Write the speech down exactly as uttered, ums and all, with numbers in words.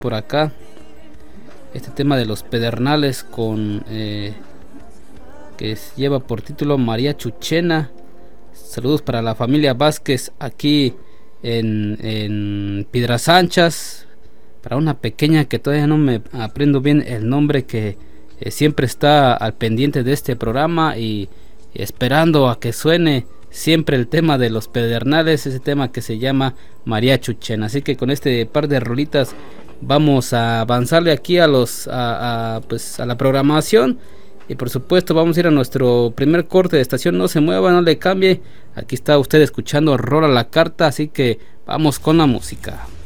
por acá este tema de los Pedernales con eh, que lleva por título María Chuchena. Saludos para la familia Vázquez aquí en, en Piedras Anchas, para una pequeña que todavía no me aprendo bien el nombre, que eh, siempre está al pendiente de este programa y, y esperando a que suene siempre el tema de los Pedernales, ese tema que se llama María Chuchena. Así que con este par de rolitas vamos a avanzarle aquí a los a, a, pues a la programación, y por supuesto vamos a ir a nuestro primer corte de estación. No se mueva, no le cambie, aquí está usted escuchando Rola la Carta, así que vamos con la música.